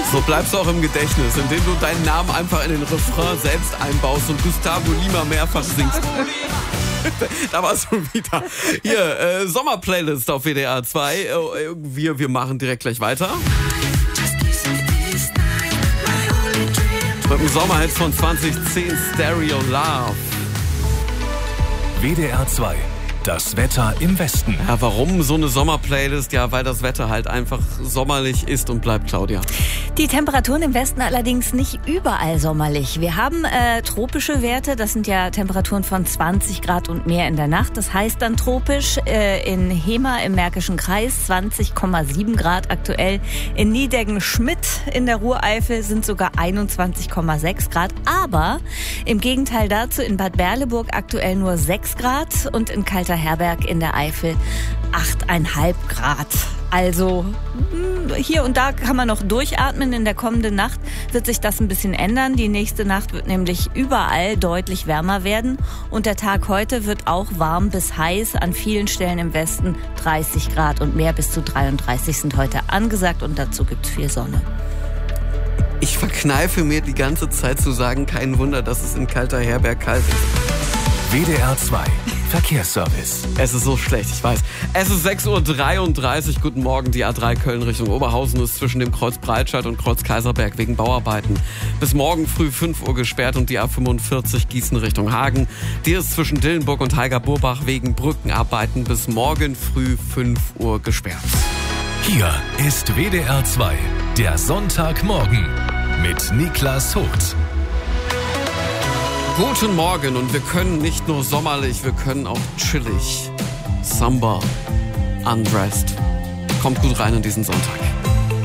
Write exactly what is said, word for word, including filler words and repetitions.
So bleibst du auch im Gedächtnis, indem du deinen Namen einfach in den Refrain selbst einbaust und Gustavo Lima mehrfach singst. Da war's schon wieder. Hier, äh, Sommerplaylist auf W D R zwei. Äh, wir, wir machen direkt gleich weiter. Mit dem Sommerhit von zwanzig zehn, Stereo Love. W D R zwei. Das Wetter im Westen. Ja, warum so eine Sommerplaylist? Ja, weil das Wetter halt einfach sommerlich ist und bleibt, Claudia. Die Temperaturen im Westen allerdings nicht überall sommerlich. Wir haben äh, tropische Werte, das sind ja Temperaturen von zwanzig Grad und mehr in der Nacht. Das heißt dann tropisch äh, in Hemer im Märkischen Kreis zwanzig Komma sieben Grad aktuell. In Niedeggen-Schmidt in der Ruhreifel sind sogar einundzwanzig Komma sechs Grad. Aber im Gegenteil dazu in Bad Berleburg aktuell nur sechs Grad und in Kalterherberg in der Eifel acht Komma fünf Grad. Also hier und da kann man noch durchatmen. In der kommenden Nacht wird sich das ein bisschen ändern. Die nächste Nacht wird nämlich überall deutlich wärmer werden. Und der Tag heute wird auch warm bis heiß. An vielen Stellen im Westen dreißig Grad und mehr, bis zu dreiunddreißig sind heute angesagt. Und dazu gibt es viel Sonne. Ich verkneife mir die ganze Zeit zu sagen, kein Wunder, dass es in Kalterherberg kalt ist. W D R zwei Verkehrsservice. Es ist so schlecht, ich weiß. Es ist sechs Uhr dreiunddreißig. Guten Morgen, die A drei Köln Richtung Oberhausen ist zwischen dem Kreuz Breitscheid und Kreuz Kaiserberg wegen Bauarbeiten bis morgen früh fünf Uhr gesperrt und die A fünfundvierzig Gießen Richtung Hagen. Die ist zwischen Dillenburg und Heiger-Burbach wegen Brückenarbeiten bis morgen früh fünf Uhr gesperrt. Hier ist W D R zwei, der Sonntagmorgen mit Niklas Hucht. Guten Morgen, und wir können nicht nur sommerlich, wir können auch chillig. Samba, undressed. Kommt gut rein in diesen Sonntag.